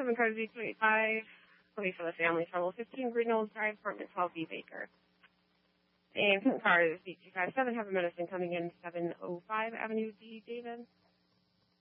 7 cars Z285, police for the family, trouble 15 Green Knolls Drive, apartment 12B Baker. And cars Z257 have a medicine coming in 705 Avenue D, David.